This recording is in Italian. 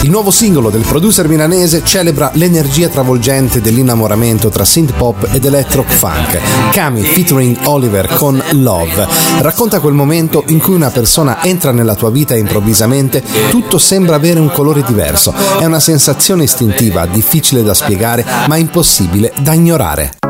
Il nuovo singolo del producer milanese celebra l'energia travolgente dell'innamoramento tra synth pop ed electro funk. Cami featuring Oliver con Love racconta quel momento in cui una persona entra nella tua vita e improvvisamente tutto sembra avere un colore diverso. È una sensazione istintiva, difficile da spiegare ma impossibile da ignorare.